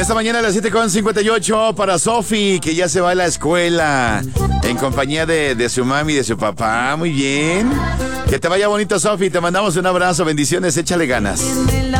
esta mañana a las 7:58 para Sofi, que ya se va a la escuela en compañía de su mami y de su papá. Muy bien. Que te vaya bonito, Sofi. Te mandamos un abrazo. Bendiciones. Échale ganas.